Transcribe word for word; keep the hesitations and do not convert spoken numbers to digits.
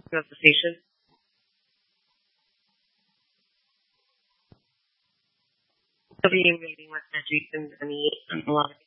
of the station. W rating with Jason Benny and a lot of